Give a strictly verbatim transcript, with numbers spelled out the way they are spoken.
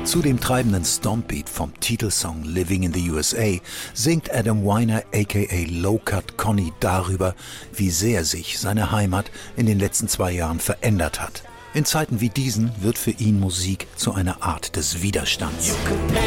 Zu dem treibenden Stompbeat vom Titelsong Living in the U S A singt Adam Weiner aka Low Cut Connie darüber, wie sehr sich seine Heimat in den letzten zwei Jahren verändert hat. In Zeiten wie diesen wird für ihn Musik zu einer Art des Widerstands.